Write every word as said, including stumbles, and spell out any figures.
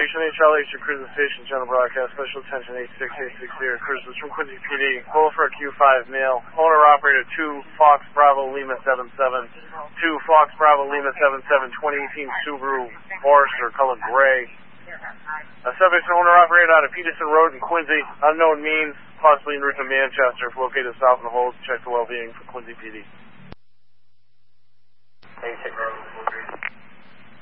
Station eight Charlie, your cruising station, channel broadcast, special attention eight six eight six zero, cruisers from Quincy P D, pull for a Q five male, owner operator two Fox Bravo Lima seven seven, two Fox Bravo Lima seven seven, twenty eighteen Subaru Forester, color gray. A subject owner operator out of Peterson Road in Quincy, unknown means, possibly en route to Manchester, if located south in the hold, check the well-being for Quincy P D. eight six zero.